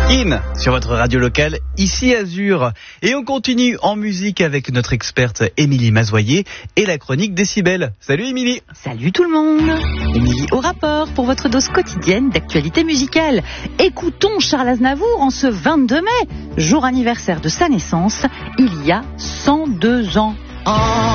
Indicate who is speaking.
Speaker 1: In sur votre radio locale, ici Azur. Et on continue en musique avec notre experte Émilie Mazoyer et la chronique Décibel. Salut Émilie.
Speaker 2: Salut tout le monde. Émilie au rapport pour votre dose quotidienne d'actualité musicale. Écoutons Charles Aznavour en ce 22 mai, jour anniversaire de sa naissance, il y a 102 ans.